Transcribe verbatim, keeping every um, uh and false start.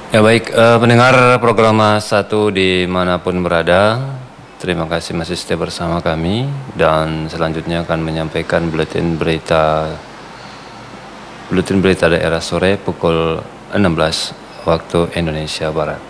Ya baik, eh, pendengar program satu dimanapun berada, terima kasih masih setia bersama kami dan selanjutnya akan menyampaikan buletin berita buletin berita daerah sore pukul enam belas waktu Indonesia Barat.